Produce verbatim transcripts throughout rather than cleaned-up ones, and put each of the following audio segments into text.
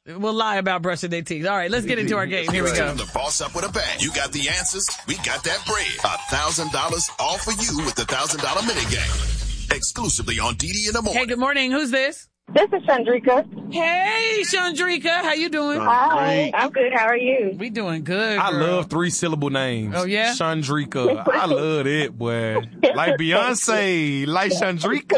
will lie about brushing their teeth. All right, let's get into our game. Here we go. The Boss Up with a Bang. You got the answers. We got that bread. A thousand dollars all for you with the thousand dollar mini game. Exclusively on D D in the morning. Hey, good morning. Who's this? This is Chandrika. Hey, Chandrika. How you doing? Hi. I'm good. How are you? We doing good, I girl. love three-syllable names. Oh, yeah? Chandrika. I love it, boy. Like Beyonce. Like Chandrika.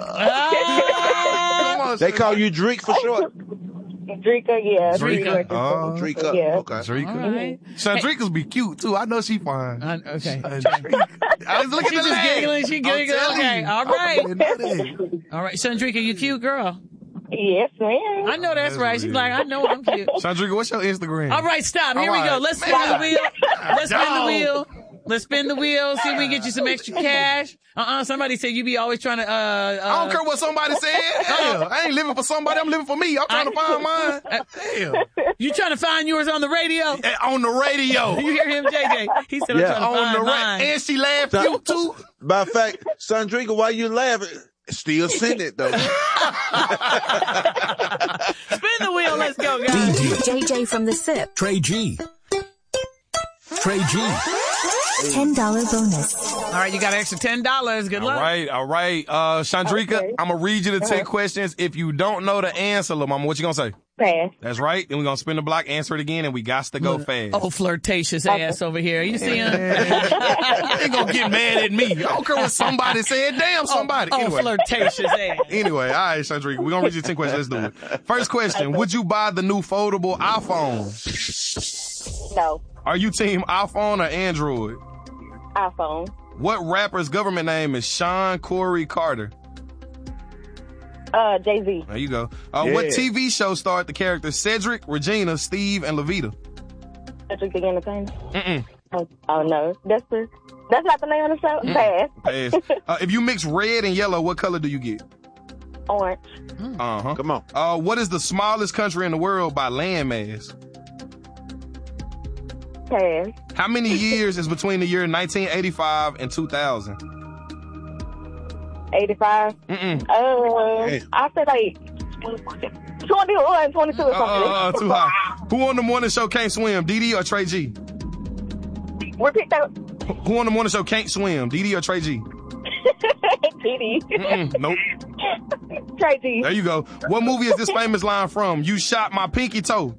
Ah! Come on, They call you Drake for short. Drika, yeah. Drika. Oh, Drika. Yeah. Okay. Chandrika. All right. Chandrika's be cute, too. I know she fine. Uh, okay. Chandrika. I was looking She's at the just leg. giggling. She I'm giggling. telling Okay. you. All right. I'm telling All right. Chandrika, you cute girl. Yes, ma'am. I know that's That's right. She's weird. like, I know I'm cute. Chandrika, what's your Instagram? All right, stop. Here All we go. right. Let's spin Man. the wheel. Let's spin the Dog. wheel. Let's spin the wheel. See if we can get you some extra cash. Uh-uh. Somebody said you be always trying to, uh, uh I don't care what somebody said. Hell, I ain't living for somebody. I'm living for me. I'm trying to find mine. Hell. You trying to find yours on the radio? Eh, On the radio. You hear him, J J? He said, I'm Yeah. trying to On find the mine. radio. And she laughed you too. Matter of fact, Sandrika, why you laughing? Still send it, though. Spin the wheel. Let's go, guys. J J from the S I P. Trey G. Trey G. ten dollar bonus. All right, you got an extra ten dollars. Good All luck. right, all right. Uh, Chandrika, Okay. I'm going to read you the ten questions. If you don't know the answer, lil' mama, what you going to say? Pass. That's right. Then we're going to spin the block, answer it again, and we got to go fast. Oh, flirtatious ass over here. You see him? They going to get mad at me. I don't care what somebody said. Damn somebody. Oh, anyway. flirtatious ass. Anyway, all right, Chandrika, we're going to read you ten questions. Let's do it. First question. Would you buy the new foldable iPhone? No. Are you team iPhone or Android? iPhone. What rapper's government name is Sean Corey Carter? Uh, Jay-Z. There you go. Uh, Yeah. What T V show starred the characters Cedric, Regina, Steve, and Levita? Cedric the Entertainer. Mm-mm. Oh, oh, no. That's the, that's not the name of the show? Pass. Pass. Uh, if you mix red and yellow, what color do you get? Orange. Uh-huh. Come on. Uh, what is the smallest country in the world by landmass? Pass. How many years is between the year nineteen eighty-five and two thousand? eighty-five. Mm-mm. Uh, Hey. I said like twenty-one, twenty-two or Uh, something. uh, uh, too high. Who on the morning show can't swim, Dee Dee or Trey G? Repeat that. Who on the morning show can't swim, Dee Dee or Trey G? T D. Mm-mm. Nope. Tracy. There you go. What movie is this famous line from? You shot my pinky toe.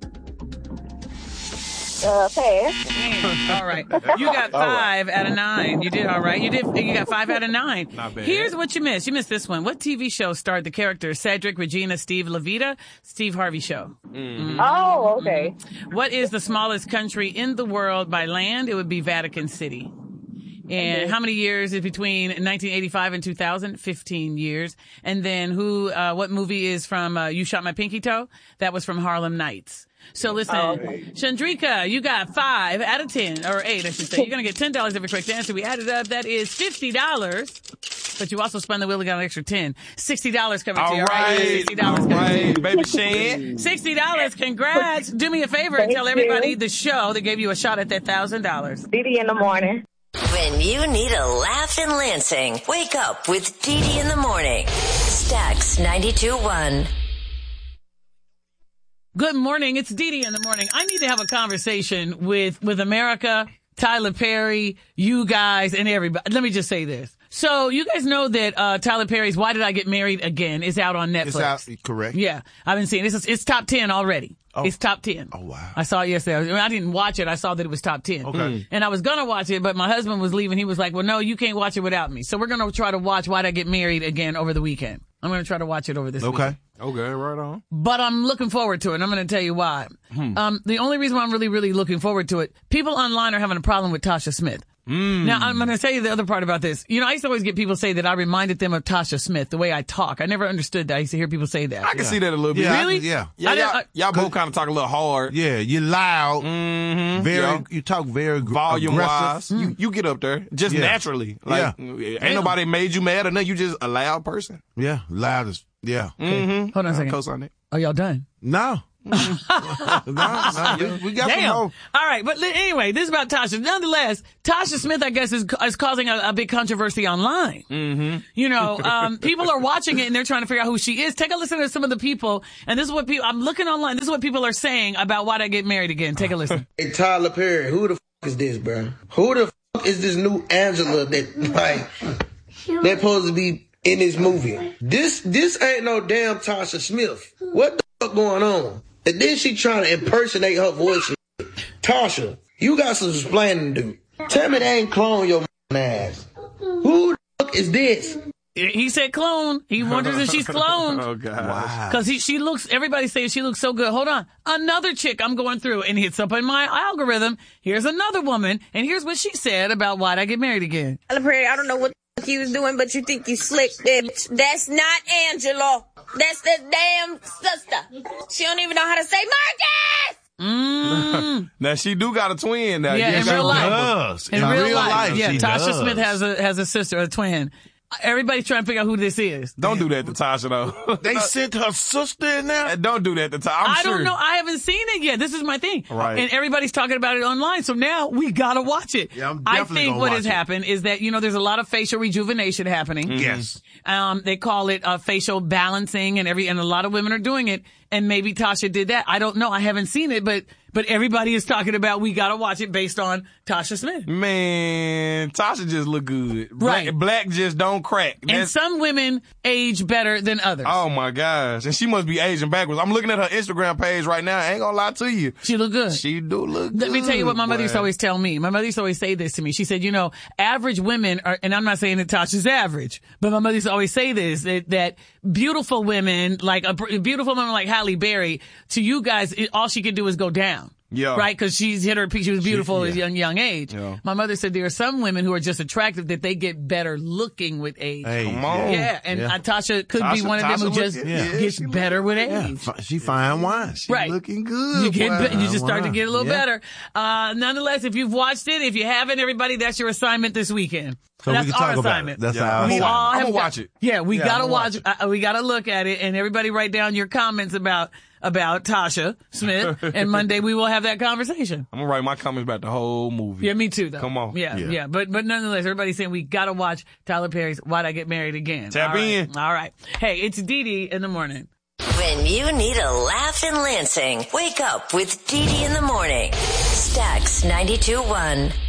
Uh, pass. All right. You got five out of nine. You did all right. You did. You got five out of nine. Not bad. Here's what you missed. You missed this one. What T V show starred the characters Cedric, Regina, Steve, Levita? Steve Harvey Show. Oh, okay. What is the smallest country in the world by land? It would be Vatican City. And how many years is between nineteen eighty-five and two thousand? fifteen years. And then who, uh, what movie is from, uh, You Shot My Pinky Toe? That was from Harlem Nights. So listen, Chandrika, you got five out of ten, or eight, I should say. You're going to get ten dollars every correct answer. We added up. That is fifty dollars. But you also spun the wheel and got an extra ten. sixty dollars coming to All you. right. sixty dollars All coming to right, you. baby Shan. sixty dollars. Congrats. Do me a favor and Thank tell you. everybody the show that gave you a shot at that one thousand dollars. D D in the morning. When you need a laugh in Lansing, wake up with Dee Dee in the morning. Stax ninety-two point one. Good morning. It's Dee Dee in the morning. I need to have a conversation with, with America, Tyler Perry, you guys, and everybody. Let me just say this. So you guys know that, uh, Tyler Perry's Why Did I Get Married Again is out on Netflix. It's out, correct? Yeah. I've been seeing it. It's, it's top ten already. Oh. It's top ten. Oh, wow. I saw it yesterday. I, mean, I didn't watch it. I saw that it was top ten. Okay. And I was going to watch it, but my husband was leaving. He was like, well, no, you can't watch it without me. So we're going to try to watch Why Did I Get Married Again over the weekend. I'm going to try to watch it over this weekend. Okay. Okay, right on. But I'm looking forward to it. And I'm going to tell you why. Um, the only reason why I'm really, really looking forward to it, people online are having a problem with Tasha Smith. Now, I'm going to tell you the other part about this. You know, I used to always get people say that I reminded them of Tasha Smith, the way I talk. I never understood that. I used to hear people say that. I can see that a little bit. Yeah, I Really? can- yeah. Yeah, I didn't- y'all, I- y'all both kind of talk a little hard. Yeah, you're loud. Mm-hmm. Very, Yeah. you talk very gr- Volume aggressive. wise, you, you get up there just Yeah. naturally. Like, ain't nobody made you mad or nothing. You just a loud person. Yeah, loud as, yeah. Mm-hmm. Hold on a second. Co-sign it. Are y'all done? No. no, no, we, we got Damn. some more. All right, but li- anyway, this is about Tasha. Nonetheless, Tasha Smith, I guess, is is causing a, a big controversy online. Mm-hmm. You know, um, people are watching it and they're trying to figure out who she is. Take a listen to some of the people, and this is what people. I'm looking online. This is what people are saying about Why'd I Get Married Again. Take a listen. Hey, Tyler Perry, who the f- is this, bro? Who the f- is this new Angela that like that's supposed to be in this movie? This this ain't no damn Tasha Smith. What the fuck going on? And then she trying to impersonate her voice. Tasha, you got some explaining to do. Tell me they ain't clone your ass. Who the fuck is this? He said clone. He wonders if she's cloned. Oh, God. Wow. Because he, she looks, everybody says she looks so good. Hold on. Another chick I'm going through and hits up in my algorithm. Here's another woman. And here's what she said about Why'd I Get Married Again. Tyler Perry, I don't know what the fuck you was doing, but you think you slick, bitch. That's not Angela. That's the damn sister. She don't even know how to say Marcus! Mm. Now, she do got a twin now. Yeah, in real life. Does. In, real, life, yeah. she Tasha does. Smith has a has a sister, a twin. Everybody's trying to figure out who this is. Don't do that to Tasha, though. They sent her sister in there? Don't do that to Tasha. I'm I sure. don't know. I haven't seen it yet. This is my thing. Right. And everybody's talking about it online. So now we gotta watch it. Yeah, I'm I definitely think gonna what watch has it. happened is that, you know, there's a lot of facial rejuvenation happening. Yes. Um, they call it uh, facial balancing, and every and a lot of women are doing it. And maybe Tasha did that. I don't know. I haven't seen it, but but everybody is talking about we gotta watch it based on Tasha Smith. Man, Tasha just look good. Black, Right. Black just don't crack. And That's- some women age better than others. Oh my gosh. And she must be aging backwards. I'm looking at her Instagram page right now. I ain't gonna lie to you. She look good. She do look good. Let me tell you what my mother boy. used to always tell me. My mother used to always say this to me. She said, you know, average women are, and I'm not saying that Tasha's average, but my mother used to always say this, that, that beautiful women, like a br- beautiful woman like Halle Berry, to you guys, it, all she could do is go down. Yeah. Right? Because she's hit her peak. She was beautiful She- at a yeah. young, young age. Yeah. My mother said there are some women who are just attractive that they get better looking with age. Hey, Come on. Yeah, and Yeah. uh, Tasha could be Tasha- one of them Tasha who look- just yeah, gets she look- better with Yeah, age. fi- she fine wine. She Right. looking good. You get, boy. be- you just start to Wow. get a little Yeah. better. Uh, nonetheless, if you've watched it, if you haven't, everybody, that's your assignment this weekend. So we that's can our talk about assignment. it. That's Yeah. our We assignment. all I'ma have got- watch it. Yeah, we Yeah, gotta I'ma watch. watch Uh, we gotta look at it, and everybody write down your comments about about Tasha Smith. And Monday we will have that conversation. I'm gonna write my comments about the whole movie. Yeah, me too. Though. Come on. Yeah, yeah, Yeah. But but nonetheless, everybody's saying we gotta watch Tyler Perry's "Why'd I Get Married Again." Tap All right. in. All right. Hey, it's Dee Dee in the morning. When you need a laugh in Lansing, wake up with Dee Dee in the morning. Stax ninety-two point one.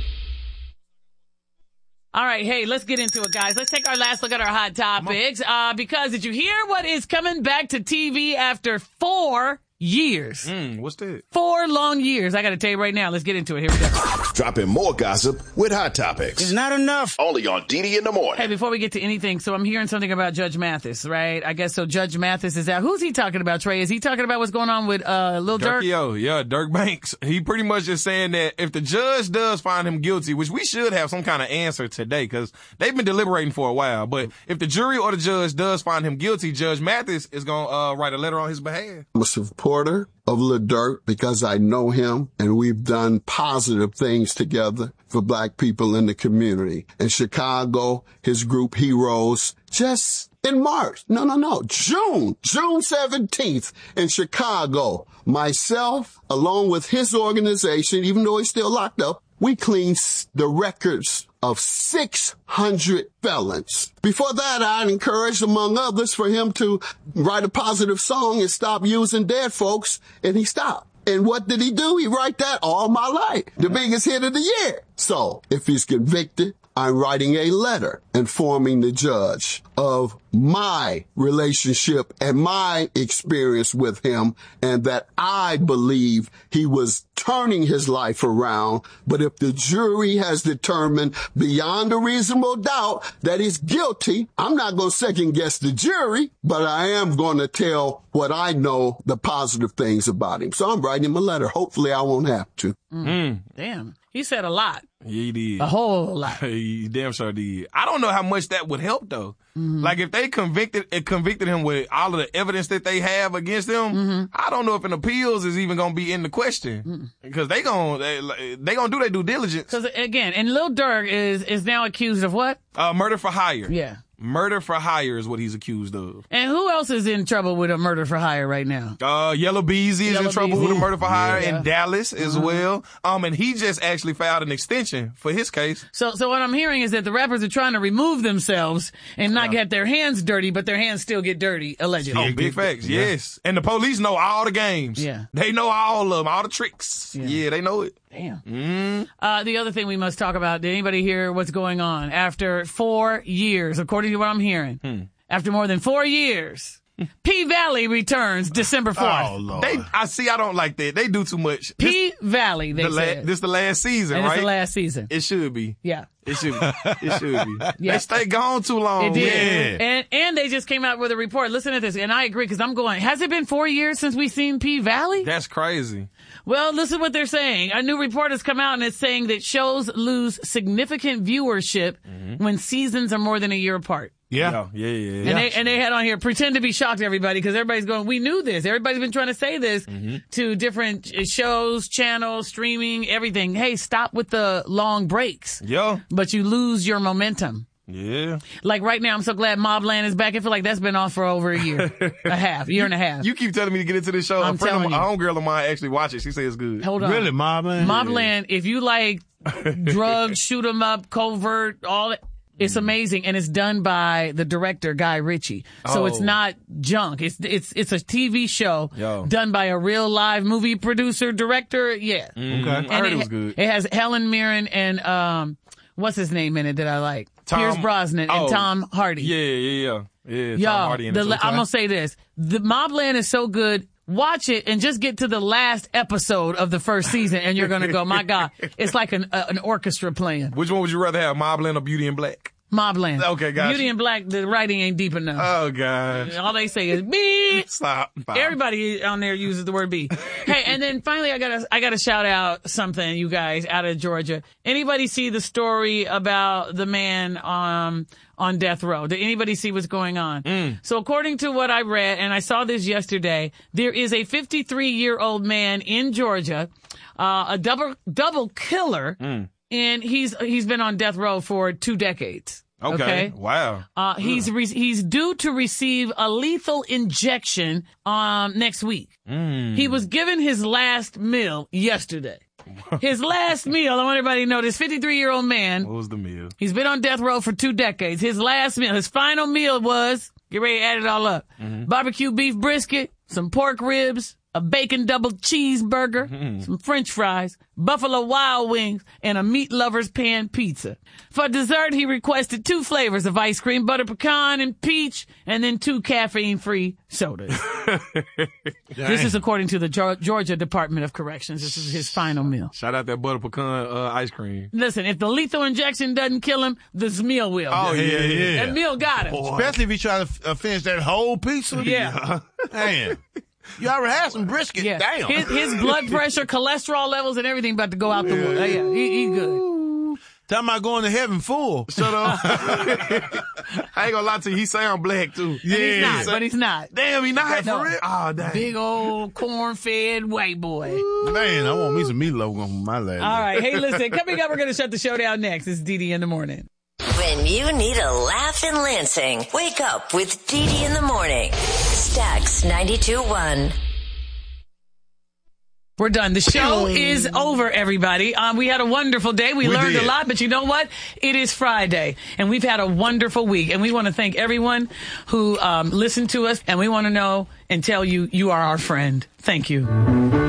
All right, hey, let's get into it, guys. Let's take our last look at our hot topics. Uh, because did you hear what is coming back to T V after four years? Mm, what's that? Four long years. I got to tell you right now. Let's get into it. Here we go. Dropping more gossip with Hot Topics. It's not enough. Only on D D in the morning. Hey, before we get to anything, so I'm hearing something about Judge Mathis, right? I guess so. Judge Mathis is out. Who's he talking about, Trey? Is he talking about what's going on with uh Lil Durk? Durkio, yeah, Dirk Banks. He pretty much just saying that if the judge does find him guilty, which we should have some kind of answer today, because they've been deliberating for a while, but if the jury or the judge does find him guilty, Judge Mathis is going to uh, write a letter on his behalf. I'm a supporter of Lil Durk because I know him and we've done positive things together for black people in the community. In Chicago, his group Heroes, just in March, no, no, no, June, June seventeenth in Chicago, myself, along with his organization, even though he's still locked up, we cleaned the records of six hundred felons. Before that, I'd encouraged, among others, for him to write a positive song and stop using dead folks, and he stopped. And what did he do? He write that All My Life, the biggest hit of the year. So, if he's convicted, I'm writing a letter informing the judge of my relationship and my experience with him, and that I believe he was turning his life around. But if the jury has determined beyond a reasonable doubt that he's guilty, I'm not going to second guess the jury, but I am going to tell what I know, the positive things about him. So I'm writing him a letter. Hopefully I won't have to. Mm. Damn. He said a lot. Yeah, he did. A whole lot. He damn sure did. I don't know how much that would help though. Mm-hmm. Like if they convicted it convicted him with all of the evidence that they have against him, Mm-hmm. I don't know if an appeals is even gonna be in the question because they gonna they, they gonna do their due diligence. Because again, and Lil Durk is is now accused of what? Uh, murder for hire. Yeah. Murder for hire is what he's accused of. And who else is in trouble with a murder for hire right now? Uh, Yellow Beezy is Yellow in trouble Beezy. with a murder for hire Yeah. in Dallas as Uh-huh. well. Um, and he just actually filed an extension for his case. So, so what I'm hearing is that the rappers are trying to remove themselves and not get their hands dirty, but their hands still get dirty, allegedly. Oh, big facts. Yes. And the police know all the games. Yeah. They know all of them, all the tricks. Yeah, yeah they know it. Damn. Mm. Uh, the other thing we must talk about, did anybody hear what's going on? After four years, according to what I'm hearing, Hmm. after more than four years, P-Valley returns December fourth. Oh, Lord. They, I see, I don't like that. They do too much. P-Valley, they the la- said. This the last season, and right? it's the last season. It should be. Yeah. It should be. It should be. Yeah. They stay gone too long. It did. Yeah. And, and they just came out with a report. Listen to this. And I agree because I'm going, has it been four years since we've seen P-Valley? That's crazy. Well, listen what they're saying. A new report has come out and it's saying that shows lose significant viewership Mm-hmm. when seasons are more than a year apart. Yeah. Yeah, yeah, yeah. And they and they had on here, pretend to be shocked, everybody, because everybody's going, we knew this. Everybody's been trying to say this Mm-hmm. to different shows, channels, streaming, everything. Hey, stop with the long breaks. Yeah. But you lose your momentum. Yeah. Like right now, I'm so glad Mobland is back. I feel like that's been off for over a year, a half, year and a half. You keep telling me to get into this show. I'm a friend of telling mine, you. a homegirl of mine actually watch it. She says it's good. Hold on. Really, Mobland? Mobland, if you like drugs, shoot 'em up, covert, all that. It's amazing, and it's done by the director Guy Ritchie. So Oh. it's not junk. It's it's it's a T V show Yo. done by a real live movie producer director. Yeah, Mm, Okay. I heard it, it was good. It has Helen Mirren and um, what's his name in it that I like? Tom- Pierce Brosnan oh. and Tom Hardy. Yeah, yeah, yeah. Yeah, Tom Y'all, Hardy in the, it. la- I'm gonna say this: the Mobland is so good. Watch it and just get to the last episode of the first season, and you're gonna go, my God, it's like an uh, an orchestra playing. Which one would you rather have, Mobland or Beauty and Black? Mobland. Okay, gotcha. Beauty and Black, the writing ain't deep enough. Oh, gosh. All they say is beep. Stop. Stop. Everybody on there uses the word B. Hey, and then finally, I gotta I gotta shout out something, you guys, out of Georgia. Anybody see the story about the man um on death row? Did anybody see what's going on? Mm. So according to what I read, and I saw this yesterday, there is a fifty-three year old man in Georgia, uh, a double double killer, Mm. and he's he's been on death row for two decades. Okay. Okay. Wow. Uh, he's re- he's due to receive a lethal injection um next week. Mm. He was given his last meal yesterday. His last meal, I want everybody to know, this fifty-three year old man, What was the meal? he's been on death row for two decades. His last meal, his final meal was, get ready to add it all up, Mm-hmm. barbecue beef brisket, some pork ribs, a bacon double cheeseburger, Mm-hmm. some french fries, buffalo wild wings, and a meat lover's pan pizza. For dessert, he requested two flavors of ice cream, butter pecan and peach, and then two caffeine-free sodas. This is according to the Geor- Georgia Department of Corrections. This is his final meal. Shout out that butter pecan uh, ice cream. Listen, if the lethal injection doesn't kill him, this meal will. Oh, yeah, yeah. That meal got him. Especially if you try to f- uh, finish that whole pizza. Yeah. Man. You already had some brisket. Yeah. Damn. His, his blood pressure, cholesterol levels, and everything about to go out the window. Yeah, yeah. He, he good. Talking about going to heaven full. Shut up. I ain't gonna lie to you. He sound black, too. And he's not, but he's not. Damn, he not No. for real? Oh, dang. Big old corn-fed white boy. Man, I want me some meatloaf on my last. All right. Hey, listen, coming up, we're going to shut the show down next. It's Dee Dee in the morning. When you need a laugh in Lansing, wake up with Dee Dee in the morning. Stax ninety-two point one. We're done. The show is over, everybody. Um, we had a wonderful day. We, We learned did. a lot, but you know what? It is Friday, and we've had a wonderful week. And we want to thank everyone who um, listened to us, and we want to know and tell you you are our friend. Thank you.